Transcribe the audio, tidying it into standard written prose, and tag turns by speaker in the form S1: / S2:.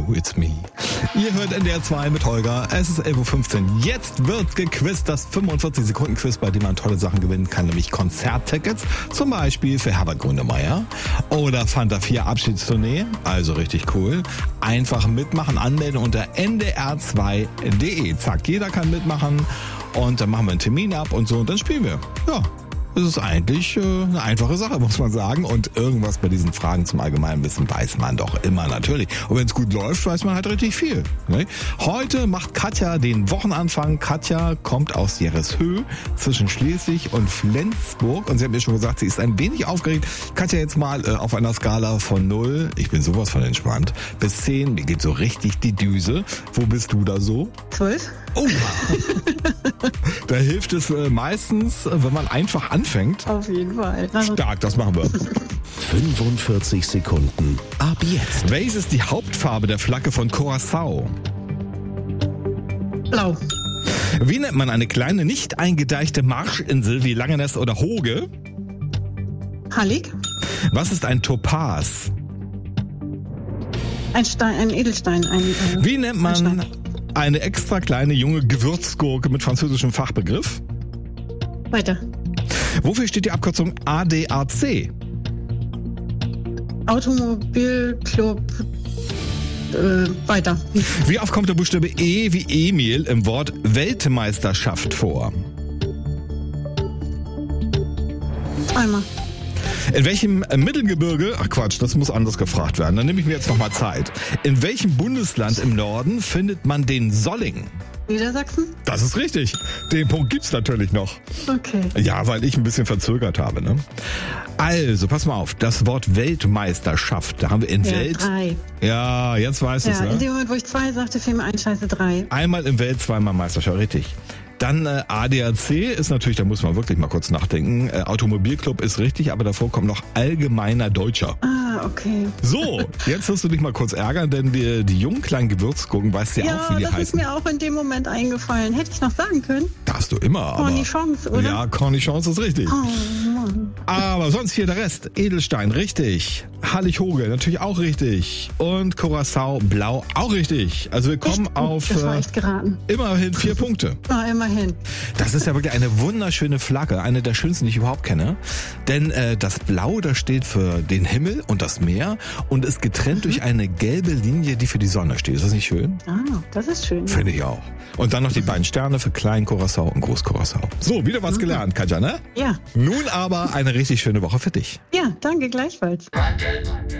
S1: Hello, it's me. Ihr hört NDR 2 mit Holger. Es ist 11.15 Uhr. Jetzt wird gequizt, das 45-Sekunden-Quiz, bei dem man tolle Sachen gewinnen kann, nämlich Konzerttickets, zum Beispiel für Herbert Grönemeyer oder Fanta 4 Abschiedstournee, also richtig cool. Einfach mitmachen, anmelden unter ndr2.de. Zack, jeder kann mitmachen und dann machen wir einen Termin ab und so und dann spielen wir. Ja. Es ist eigentlich eine einfache Sache, muss man sagen. Und irgendwas bei diesen Fragen zum Allgemeinwissen weiß man doch immer natürlich. Und wenn es gut läuft, weiß man halt richtig viel. Ne? Heute macht Katja den Wochenanfang. Katja kommt aus Jereshöh zwischen Schleswig und Flensburg. Und sie hat mir schon gesagt, sie ist ein wenig aufgeregt. Katja, jetzt mal auf einer Skala von 0, ich bin sowas von entspannt, bis 10, mir geht so richtig die Düse. Wo bist du da so?
S2: 12.
S1: Oh, da hilft es meistens, wenn man einfach anfängt.
S2: Auf jeden Fall.
S1: Stark, das machen wir.
S3: 45 Sekunden. Ab jetzt.
S1: Welches ist die Hauptfarbe der Flagge von Curaçao?
S2: Blau.
S1: Wie nennt man eine kleine, nicht eingedeichte Marschinsel wie Langeness oder Hoge?
S2: Hallig.
S1: Was ist ein Topaz?
S2: Ein Stein, ein Edelstein.
S1: Wie nennt man
S2: Stein.
S1: eine extra kleine junge Gewürzgurke mit französischem Fachbegriff?
S2: Weiter.
S1: Wofür steht die Abkürzung ADAC?
S2: Automobilclub. Weiter.
S1: Wie oft kommt der Buchstabe E wie Emil im Wort Weltmeisterschaft vor?
S2: Einmal.
S1: In welchem Mittelgebirge, ach Quatsch, das muss anders gefragt werden, dann nehme ich mir jetzt nochmal Zeit. In welchem Bundesland im Norden findet man den Solling?
S2: Niedersachsen?
S1: Das ist richtig. Den Punkt gibt's natürlich noch.
S2: Okay.
S1: Ja, weil ich ein bisschen verzögert habe, ne? Also, pass mal auf, das Wort Weltmeisterschaft, da haben wir in Welt...
S2: 3.
S1: Ja, jetzt weißt du es,
S2: Ja, in
S1: ne?
S2: dem Moment, wo ich 2 sagte, fiel mir ein Scheiße 3.
S1: Einmal in Welt, zweimal Meisterschaft, richtig. Dann ADAC ist natürlich, da muss man wirklich mal kurz nachdenken. Automobilclub ist richtig, aber davor kommt noch Allgemeiner Deutscher.
S2: Ah, okay.
S1: So, jetzt wirst du dich mal kurz ärgern, denn die jungen kleinen Gewürzgurken, weißt du ja auch, wie die
S2: das ist
S1: heißen.
S2: mir auch in dem Moment eingefallen. Hätte ich noch sagen können.
S1: Darfst du immer, aber...
S2: Cornichons, oder?
S1: Ja, Cornichons ist richtig.
S2: Oh, Mann.
S1: Aber sonst hier der Rest. Edelstein, richtig. Hallig-Hoge, natürlich auch richtig. Und Curaçao Blau, auch richtig. Also wir kommen auf
S2: Das war echt geraten.
S1: immerhin 4 Punkte.
S2: Ah, immerhin.
S1: Das ist ja wirklich eine wunderschöne Flagge, eine der schönsten, die ich überhaupt kenne. Denn das Blau, das steht für den Himmel und das Meer und ist getrennt durch eine gelbe Linie, die für die Sonne steht. Ist das nicht schön?
S2: Ah, das ist schön.
S1: Finde ich auch. Und dann noch die beiden Sterne für Klein Curaçao und Groß Curaçao. So, wieder was gelernt, Katja, ne?
S2: Ja.
S1: Nun aber eine richtig schöne Woche für dich.
S2: Ja, danke gleichfalls.